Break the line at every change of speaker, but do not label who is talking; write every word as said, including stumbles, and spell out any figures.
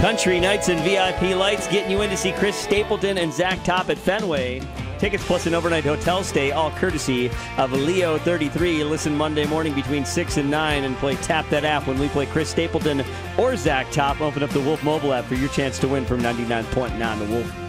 Country Nights and V I P Lights getting you in to see Chris Stapleton and Zach Top at Fenway. Tickets plus an overnight hotel stay, all courtesy of Leo thirty-three. Listen Monday morning between six and nine and play Tap That App when we play Chris Stapleton or Zach Top. Open up the Wolf mobile app for your chance to win from ninety-nine point nine The Wolf.